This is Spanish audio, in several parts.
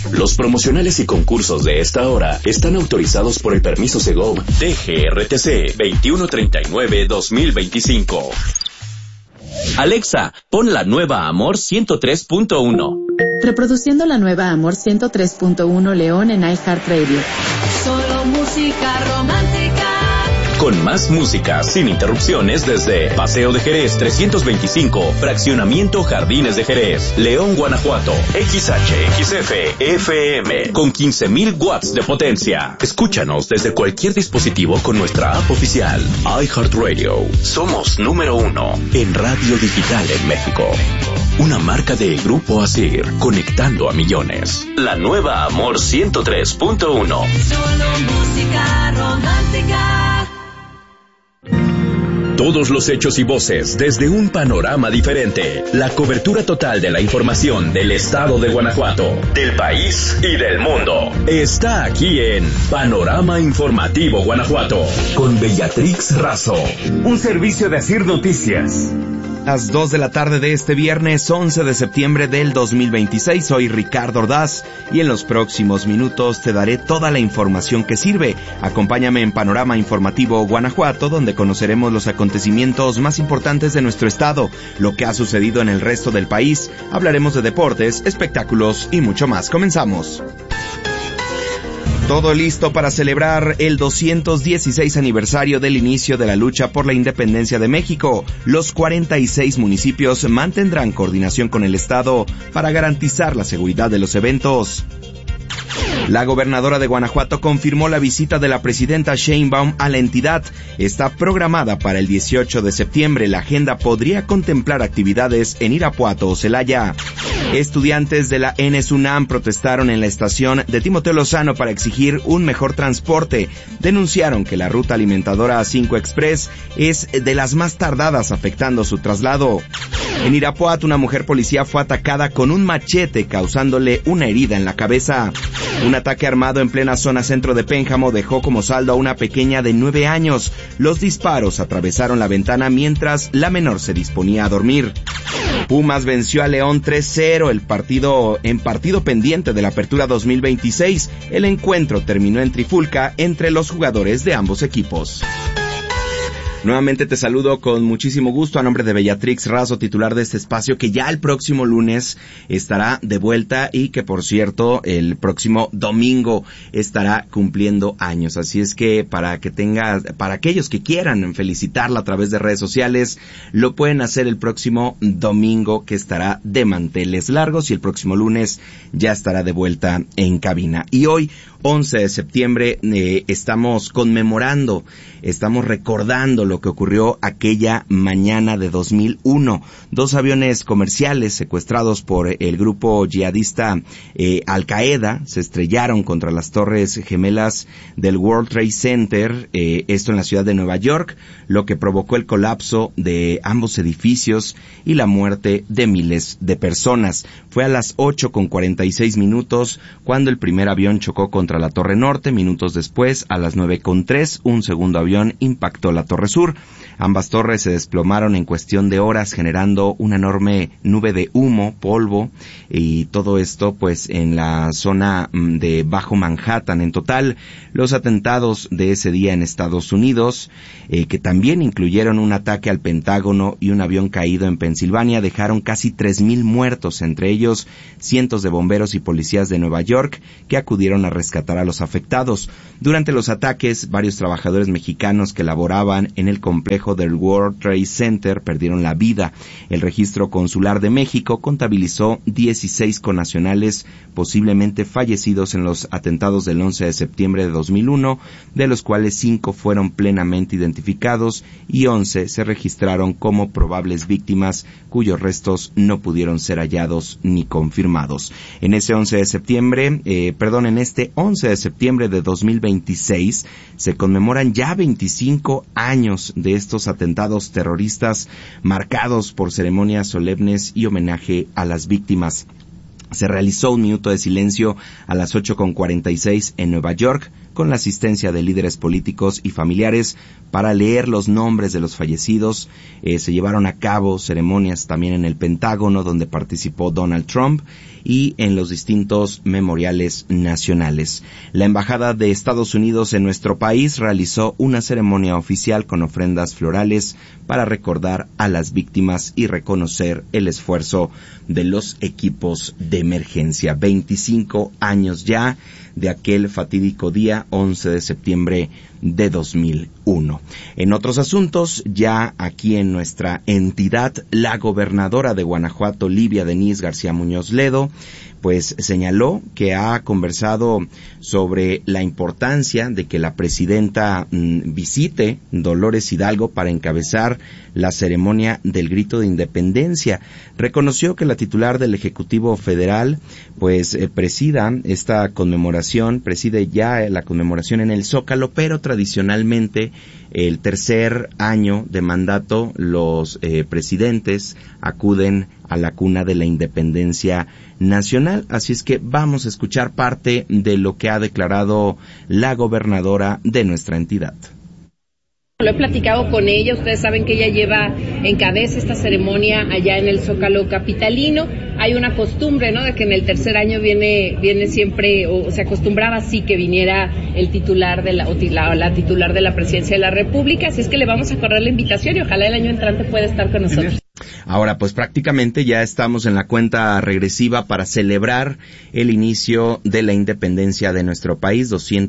Los promocionales y concursos de esta hora están autorizados por el permiso Segov DGRTC 2139-2025. Alexa, pon la nueva Amor 103.1. Reproduciendo la nueva Amor 103.1 León en iHeartRadio. Solo música romántica. Con más música, sin interrupciones, desde Paseo de Jerez 325, Fraccionamiento Jardines de Jerez, León, Guanajuato. XHXF FM, con 15,000 watts de potencia. Escúchanos desde cualquier dispositivo con nuestra app oficial, iHeartRadio. Somos número 1 en radio digital en México. Una marca del Grupo Asir, conectando a millones. La nueva Amor 103.1. Solo música romántica. Todos los hechos y voces desde un panorama diferente. La cobertura total de la información del estado de Guanajuato, del país y del mundo. Está aquí en Panorama Informativo Guanajuato, con Bellatrix Razo. Un servicio de Asir Noticias. Las 2 de la tarde de este viernes 11 de septiembre del 2026. Soy Ricardo Ordaz y en los próximos minutos te daré toda la información que sirve. Acompáñame en Panorama Informativo Guanajuato, donde conoceremos los acontecimientos más importantes de nuestro estado, lo que ha sucedido en el resto del país. Hablaremos de deportes, espectáculos y mucho más. Comenzamos. Todo listo para celebrar el 216 aniversario del inicio de la lucha por la independencia de México. Los 46 municipios mantendrán coordinación con el Estado para garantizar la seguridad de los eventos. La gobernadora de Guanajuato confirmó la visita de la presidenta Sheinbaum a la entidad. Está programada para el 18 de septiembre. La agenda podría contemplar actividades en Irapuato o Celaya. Estudiantes de la ENES-UNAM protestaron en la estación de Timoteo Lozano para exigir un mejor transporte. Denunciaron que la ruta alimentadora A5 Express es de las más tardadas, afectando su traslado. En Irapuato, una mujer policía fue atacada con un machete, causándole una herida en la cabeza. Un ataque armado en plena zona centro de Pénjamo dejó como saldo a una pequeña de 9 años. Los disparos atravesaron la ventana mientras la menor se disponía a dormir. Pumas venció a León 3-0 el partido pendiente de la Apertura 2026. El encuentro terminó en trifulca entre los jugadores de ambos equipos. Nuevamente te saludo con muchísimo gusto a nombre de Bellatrix Razo, titular de este espacio, que ya el próximo lunes estará de vuelta y que, por cierto, el próximo domingo estará cumpliendo años. Así es que para aquellos que quieran felicitarla a través de redes sociales, lo pueden hacer el próximo domingo, que estará de manteles largos, y el próximo lunes ya estará de vuelta en cabina. Y hoy, 11 de septiembre, estamos recordando lo que ocurrió aquella mañana de 2001. 2 aviones comerciales secuestrados por el grupo yihadista Al Qaeda se estrellaron contra las torres gemelas del World Trade Center, esto en la ciudad de Nueva York, lo que provocó el colapso de ambos edificios y la muerte de miles de personas. Fue a las 8:46 cuando el primer avión chocó contra la Torre Norte. Minutos después, a las 9:03, un segundo avión impactó la Torre Sur. Ambas torres se desplomaron en cuestión de horas, generando una enorme nube de humo, polvo, y todo esto pues en la zona de Bajo Manhattan. En total, los atentados de ese día en Estados Unidos, que también incluyeron un ataque al Pentágono y un avión caído en Pensilvania, dejaron casi 3,000 muertos, entre ellos cientos de bomberos y policías de Nueva York que acudieron a rescatar a los afectados. Durante los ataques, varios trabajadores mexicanos que laboraban en el complejo del World Trade Center perdieron la vida. El registro consular de México contabilizó 16 connacionales posiblemente fallecidos en los atentados del 11 de septiembre de 2001, de los cuales 5 fueron plenamente identificados y 11 se registraron como probables víctimas cuyos restos no pudieron ser hallados ni confirmados. En este 11 de septiembre de 2026 se conmemoran ya 25 años de estos atentados terroristas, marcados por ceremonias solemnes y homenaje a las víctimas. Se realizó un minuto de silencio a las 8:46 en Nueva York con la asistencia de líderes políticos y familiares para leer los nombres de los fallecidos. Se llevaron a cabo ceremonias también en el Pentágono, donde participó Donald Trump, y en los distintos memoriales nacionales. La Embajada de Estados Unidos en nuestro país realizó una ceremonia oficial con ofrendas florales para recordar a las víctimas y reconocer el esfuerzo de los equipos de emergencia. 25 años ya de aquel fatídico día 11 de septiembre de 2001. En otros asuntos, ya aquí en nuestra entidad, la gobernadora de Guanajuato, Livia Denisse García Muñoz Ledo, pues señaló que ha conversado sobre la importancia de que la presidenta visite Dolores Hidalgo para encabezar la ceremonia del grito de independencia. Reconoció que la titular del Ejecutivo Federal pues preside ya la conmemoración en el Zócalo, pero tradicionalmente el tercer año de mandato los presidentes acuden a la cuna de la independencia nacional. Así es que vamos a escuchar parte de lo que ha declarado la gobernadora de nuestra entidad. Lo he platicado con ella, ustedes saben que ella encabeza esta ceremonia allá en el Zócalo capitalino. Hay una costumbre, ¿no?, de que en el tercer año viene siempre, o se acostumbraba así que viniera el titular de la titular de la Presidencia de la República, así es que le vamos a correr la invitación y ojalá el año entrante pueda estar con nosotros. Ahora, pues prácticamente ya estamos en la cuenta regresiva para celebrar el inicio de la independencia de nuestro país,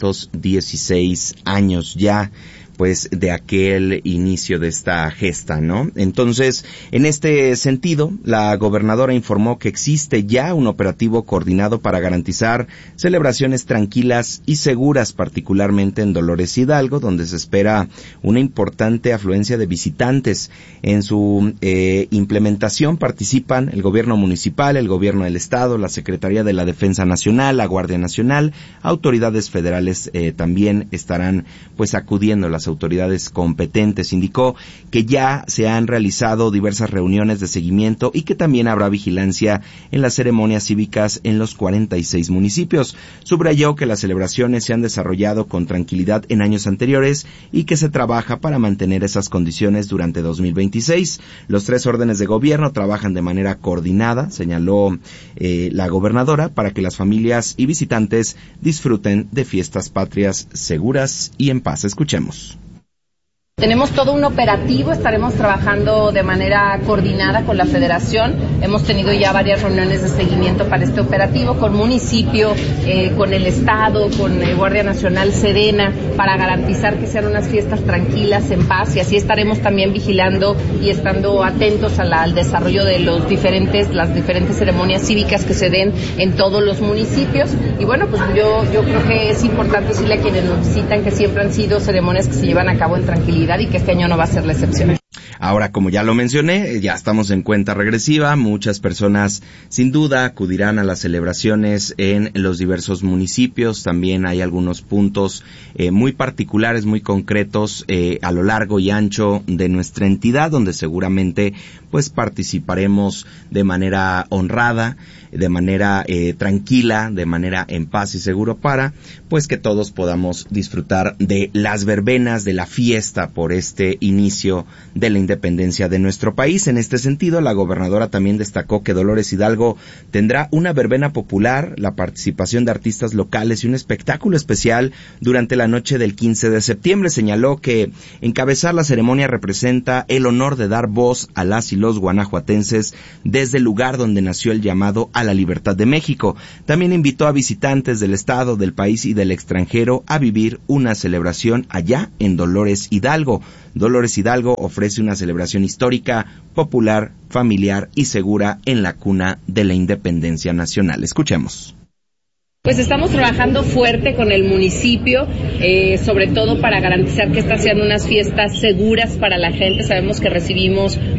216 años ya, pues, de aquel inicio de esta gesta, ¿no? Entonces, en este sentido, la gobernadora informó que existe ya un operativo coordinado para garantizar celebraciones tranquilas y seguras, particularmente en Dolores Hidalgo, donde se espera una importante afluencia de visitantes. En su implementación participan el gobierno municipal, el gobierno del estado, la Secretaría de la Defensa Nacional, la Guardia Nacional, autoridades federales también estarán pues acudiendo a las autoridades competentes. Indicó que ya se han realizado diversas reuniones de seguimiento y que también habrá vigilancia en las ceremonias cívicas en los 46 municipios. Subrayó que las celebraciones se han desarrollado con tranquilidad en años anteriores y que se trabaja para mantener esas condiciones durante 2026. Los tres órdenes de gobierno trabajan de manera coordinada, señaló la gobernadora, para que las familias y visitantes disfruten de fiestas patrias seguras y en paz. Escuchemos. Tenemos todo un operativo, estaremos trabajando de manera coordinada con la Federación. Hemos tenido ya varias reuniones de seguimiento para este operativo con municipio, con el Estado, con Guardia Nacional, Sedena, para garantizar que sean unas fiestas tranquilas, en paz, y así estaremos también vigilando y estando atentos al desarrollo de las diferentes ceremonias cívicas que se den en todos los municipios. Y bueno, pues yo creo que es importante decirle a quienes nos visitan que siempre han sido ceremonias que se llevan a cabo en tranquilidad y que este año no va a ser la excepción. Ahora, como ya lo mencioné, ya estamos en cuenta regresiva. Muchas personas, sin duda, acudirán a las celebraciones en los diversos municipios. También hay algunos puntos muy particulares, muy concretos a lo largo y ancho de nuestra entidad, donde seguramente pues participaremos de manera honrada, de manera tranquila, de manera en paz y seguro, para pues que todos podamos disfrutar de las verbenas, de la fiesta por este inicio de la independencia de nuestro país. En este sentido, la gobernadora también destacó que Dolores Hidalgo tendrá una verbena popular, la participación de artistas locales y un espectáculo especial durante la noche del 15 de septiembre. Señaló que encabezar la ceremonia representa el honor de dar voz a las y los guanajuatenses desde el lugar donde nació el llamado a la libertad de México. También invitó a visitantes del estado, del país y del extranjero a vivir una celebración allá en Dolores Hidalgo. Dolores Hidalgo ofrece una celebración histórica, popular, familiar y segura en la cuna de la independencia nacional. Escuchemos. Pues estamos trabajando fuerte con el municipio, sobre todo para garantizar que estas sean unas fiestas seguras para la gente. Sabemos que recibimos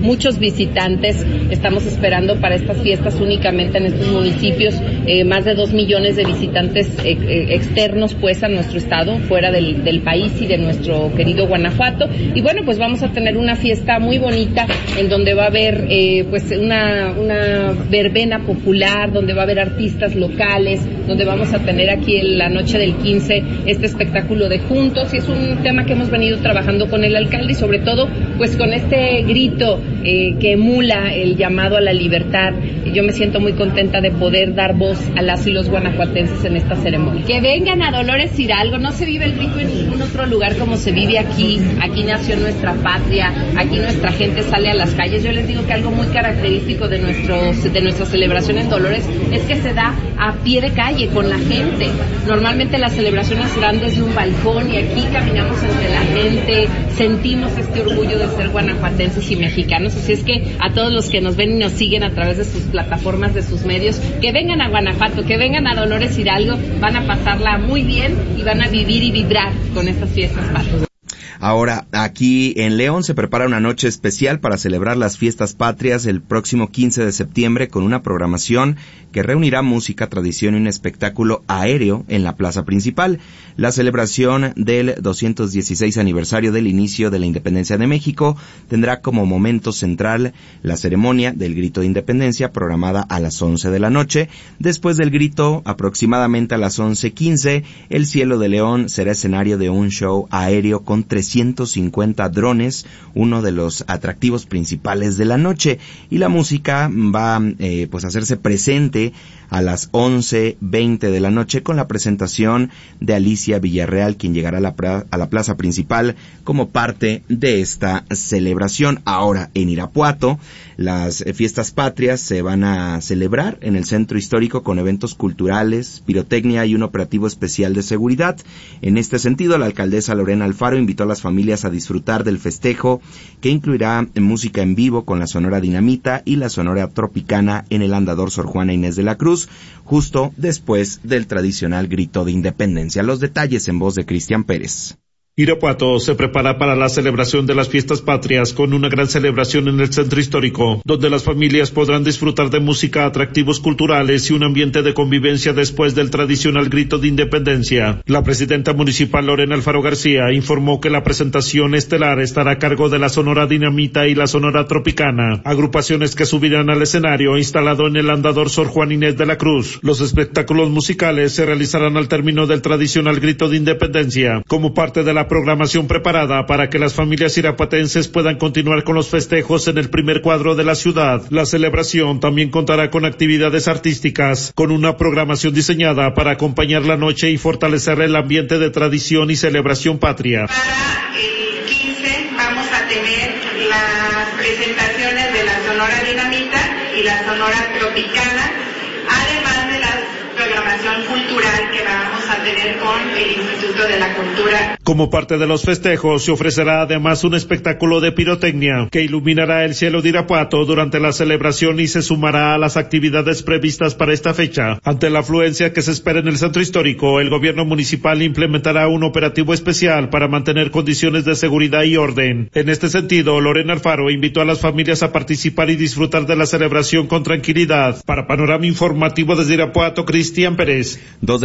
muchos visitantes. Estamos esperando para estas fiestas únicamente en estos municipios más de 2 millones de visitantes externos pues a nuestro estado, fuera del país y de nuestro querido Guanajuato. Y bueno, pues vamos a tener una fiesta muy bonita en donde va a haber pues una verbena popular, donde va a haber artistas locales, donde vamos a tener aquí en la noche del 15 este espectáculo de Juntos, y es un tema que hemos venido trabajando con el alcalde y sobre todo pues con este grito que emula el llamado a la libertad. Yo me siento muy contenta de poder dar voz a las y los guanajuatenses en esta ceremonia. Que vengan a Dolores Hidalgo, no se vive el grito en ningún otro lugar como se vive aquí. Aquí nació nuestra patria, aquí nuestra gente sale a las calles. Yo les digo que algo muy característico de nuestra celebración en Dolores es que se da a pie de calle con la gente. Normalmente las celebraciones se dan desde un balcón y aquí caminamos entre la gente, sentimos este orgullo de ser guanajuatenses y mexicanos. Así es que a todos los que nos ven y nos siguen a través de sus plataformas, de sus medios, que vengan a Guanajuato, que vengan a Dolores Hidalgo, van a pasarla muy bien y van a vivir y vibrar con estas fiestas patrias. Ahora, aquí en León se prepara una noche especial para celebrar las fiestas patrias el próximo 15 de septiembre con una programación que reunirá música, tradición y un espectáculo aéreo en la plaza principal. La celebración del 216 aniversario del inicio de la independencia de México tendrá como momento central la ceremonia del grito de independencia programada a las 11 de la noche. Después del grito, aproximadamente a las 11:15, el cielo de León será escenario de un show aéreo con 350 drones, uno de los atractivos principales de la noche, y la música va pues a hacerse presente a las 11:20 de la noche con la presentación de Alicia Villarreal, quien llegará a la plaza principal como parte de esta celebración. Ahora, en Irapuato, las fiestas patrias se van a celebrar en el centro histórico con eventos culturales, pirotecnia y un operativo especial de seguridad. En este sentido, la alcaldesa Lorena Alfaro invitó a las familias a disfrutar del festejo, que incluirá música en vivo con la Sonora Dinamita y la Sonora Tropicana en el Andador Sor Juana Inés de la Cruz, justo después del tradicional grito de independencia. Los detalles en voz de Cristian Pérez. Irapuato se prepara para la celebración de las fiestas patrias con una gran celebración en el centro histórico, donde las familias podrán disfrutar de música, atractivos culturales y un ambiente de convivencia después del tradicional grito de independencia. La presidenta municipal Lorena Alfaro García informó que la presentación estelar estará a cargo de la Sonora Dinamita y la Sonora Tropicana, agrupaciones que subirán al escenario instalado en el Andador Sor Juan Inés de la Cruz. Los espectáculos musicales se realizarán al término del tradicional grito de independencia, como parte de la programación preparada para que las familias irapuatenses puedan continuar con los festejos en el primer cuadro de la ciudad. La celebración también contará con actividades artísticas, con una programación diseñada para acompañar la noche y fortalecer el ambiente de tradición y celebración patria. Para el 15 vamos a tener las presentaciones de la Sonora Dinamita y la Sonora Tropicana, además de la programación cultural que vamos a tener con el Instituto de la Cultura. Como parte de los festejos se ofrecerá además un espectáculo de pirotecnia que iluminará el cielo de Irapuato durante la celebración y se sumará a las actividades previstas para esta fecha. Ante la afluencia que se espera en el centro histórico, el gobierno municipal implementará un operativo especial para mantener condiciones de seguridad y orden. En este sentido, Lorena Alfaro invitó a las familias a participar y disfrutar de la celebración con tranquilidad. Para Panorama Informativo desde Irapuato, Cristian Pérez.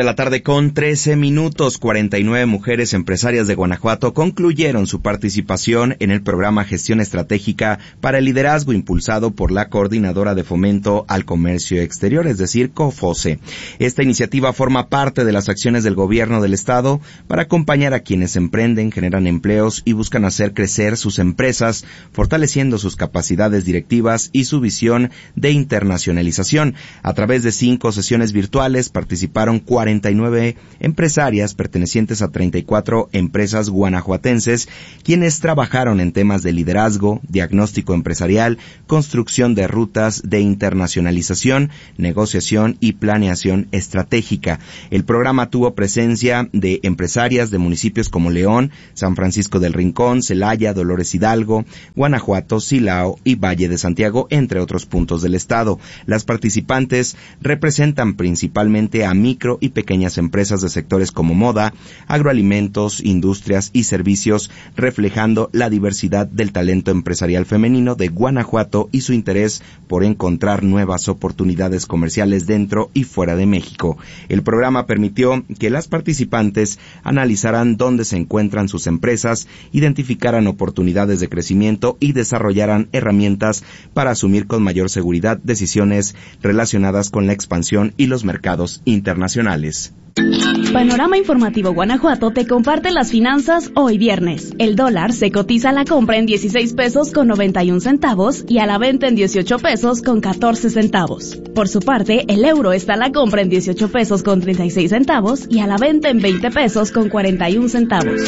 2:13 p.m, 49 mujeres empresarias de Guanajuato concluyeron su participación en el programa Gestión Estratégica para el Liderazgo impulsado por la Coordinadora de Fomento al Comercio Exterior, es decir, COFOCE. Esta iniciativa forma parte de las acciones del gobierno del estado para acompañar a quienes emprenden, generan empleos y buscan hacer crecer sus empresas, fortaleciendo sus capacidades directivas y su visión de internacionalización. A través de 5 sesiones virtuales participaron 49 empresarias pertenecientes a 34 empresas guanajuatenses, quienes trabajaron en temas de liderazgo, diagnóstico empresarial, construcción de rutas de internacionalización, negociación y planeación estratégica. El programa tuvo presencia de empresarias de municipios como León, San Francisco del Rincón, Celaya, Dolores Hidalgo, Guanajuato, Silao y Valle de Santiago, entre otros puntos del estado. Las participantes representan principalmente a micro y pequeñas empresas de sectores como moda, agroalimentos industrias y servicios, reflejando la diversidad del talento empresarial femenino de Guanajuato y su interés por encontrar nuevas oportunidades comerciales dentro y fuera de México. El programa permitió que las participantes analizaran dónde se encuentran sus empresas, identificaran oportunidades de crecimiento y desarrollaran herramientas para asumir con mayor seguridad decisiones relacionadas con la expansión y los mercados internacionales. Panorama Informativo Guanajuato te comparte las finanzas hoy viernes. El dólar se cotiza a la compra en 16 pesos con 91 centavos y a la venta en 18 pesos con 14 centavos. Por su parte, el euro está a la compra en 18 pesos con 36 centavos y a la venta en 20 pesos con 41 centavos.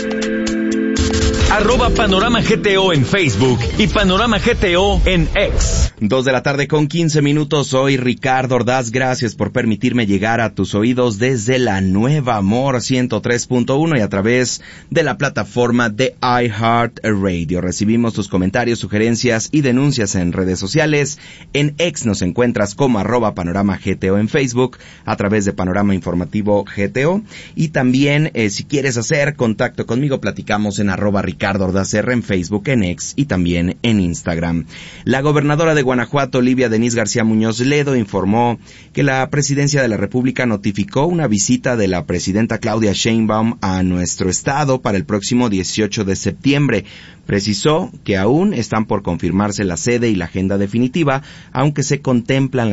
@Panorama GTO en Facebook y Panorama GTO en X. 2:15 p.m. Soy Ricardo Ordaz. Gracias por permitirme llegar a tus oídos desde la Nueva Amor 103.1 y a través de la plataforma de iHeartRadio. Recibimos tus comentarios, sugerencias y denuncias en redes sociales. En X nos encuentras como @Panorama GTO en Facebook, a través de Panorama Informativo GTO. Y también, si quieres hacer contacto conmigo, platicamos en @Ricardo Ordaz R en Facebook, en X y también en Instagram. La gobernadora de Guanajuato, Olivia Denise García Muñoz Ledo, informó que la Presidencia de la República notificó una visita de la presidenta Claudia Sheinbaum a nuestro estado para el próximo 18 de septiembre. Precisó que aún están por confirmarse la sede y la agenda definitiva, aunque se contemplan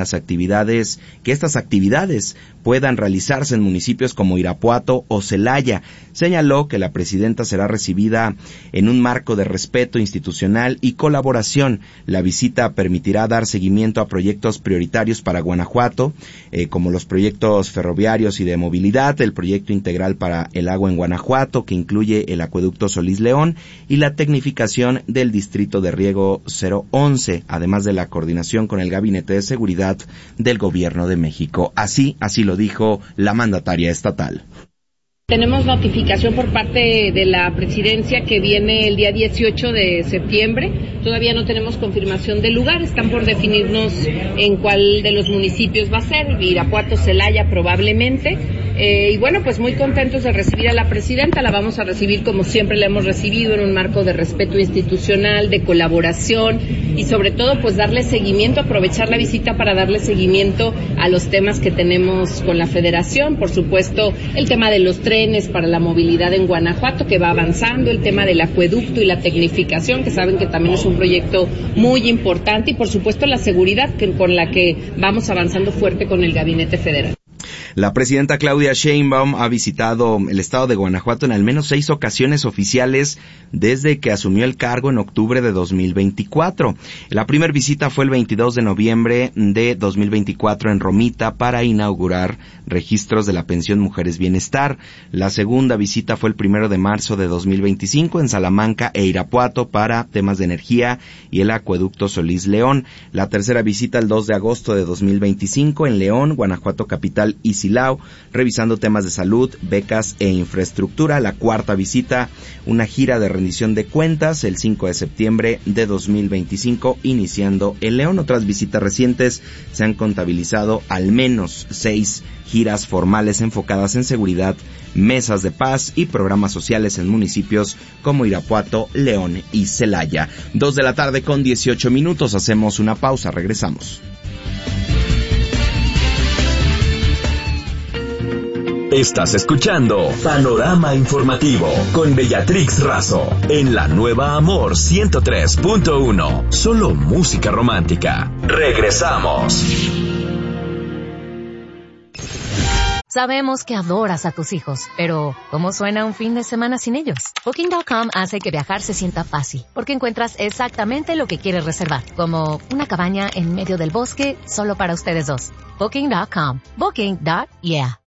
que estas actividades puedan realizarse en municipios como Irapuato o Celaya. Señaló que la presidenta será recibida en un marco de respeto institucional y colaboración. La visita permitirá dar seguimiento a proyectos prioritarios para Guanajuato, como los proyectos ferroviarios y de movilidad, el proyecto integral para el agua en Guanajuato, que incluye el acueducto Solís León, y la tecnificación del distrito de riego 011, además de la coordinación con el Gabinete de Seguridad del Gobierno de México. Así lo dijo la mandataria estatal. Tenemos notificación por parte de la presidencia que viene el día 18 de septiembre. Todavía no tenemos confirmación del lugar. Están por definirnos en cuál de los municipios va a ser. Irapuato, Celaya probablemente. Y bueno, pues muy contentos de recibir a la presidenta. La vamos a recibir como siempre la hemos recibido, en un marco de respeto institucional, de colaboración y sobre todo pues darle seguimiento, aprovechar la visita para darle seguimiento a los temas que tenemos con la Federación. Por supuesto, el tema de los trenes para la movilidad en Guanajuato, que va avanzando, el tema del acueducto y la tecnificación, que saben que también es un proyecto muy importante, y por supuesto la seguridad con la que vamos avanzando fuerte con el Gabinete Federal. La presidenta Claudia Sheinbaum ha visitado el estado de Guanajuato en al menos 6 ocasiones oficiales desde que asumió el cargo en octubre de 2024. La primera visita fue el 22 de noviembre de 2024 en Romita para inaugurar registros de la pensión Mujeres Bienestar. La segunda visita fue el 1 de marzo de 2025 en Salamanca e Irapuato para temas de energía y el acueducto Solís León. La tercera visita el 2 de agosto de 2025 en León, Guanajuato capital y Silao, revisando temas de salud, becas e infraestructura. La cuarta visita, una gira de rendición de cuentas el 5 de septiembre de 2025, iniciando en León. Otras visitas recientes se han contabilizado al menos 6 giras formales enfocadas en seguridad, mesas de paz y programas sociales en municipios como Irapuato, León y Celaya. 2:18 p.m. Hacemos una pausa, regresamos. Estás escuchando Panorama Informativo con Beatrix Razo en la Nueva Amor 103.1. Solo música romántica. Regresamos. Sabemos que adoras a tus hijos, pero ¿cómo suena un fin de semana sin ellos? Booking.com hace que viajar se sienta fácil, porque encuentras exactamente lo que quieres reservar, como una cabaña en medio del bosque solo para ustedes dos. Booking.com. Booking.yeah.